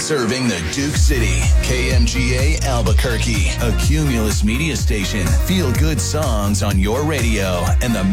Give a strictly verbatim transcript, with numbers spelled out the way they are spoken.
Serving the Duke City. K M G A Albuquerque. A Cumulus media station. Feel good songs on your radio and the